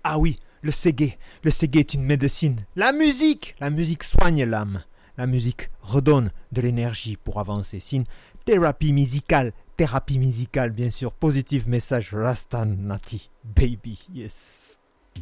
Ah oui, le ségué est une médecine. La musique soigne l'âme. La musique redonne de l'énergie pour avancer. C'est une thérapie musicale bien sûr. Positive message Rasta Nati, baby, yes.